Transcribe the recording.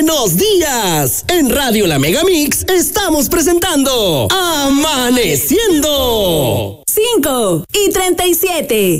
¡Buenos días! En Radio La Megamix estamos presentando Amaneciendo. 5:37.